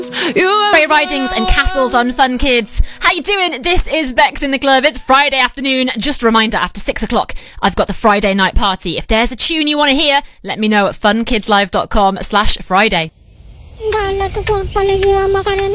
Ray Ridings and Castles on Fun Kids. How you doing? This is Bex in the Club. It's Friday afternoon. Just a reminder, after 6 o'clock, I've got the Friday night party. If there's a tune you want to hear, let me know at funkidslive.com/Friday.